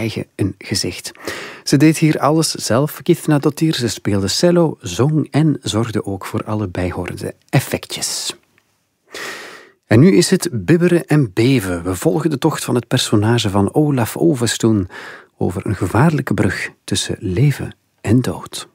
eigen een gezicht. Ze deed hier alles zelf, Kithna Dottir. Ze speelde cello, zong en zorgde ook voor alle bijhorende effectjes. En nu is het bibberen en beven. We volgen de tocht van het personage van Olaf Ovestuen over een gevaarlijke brug tussen leven en dood.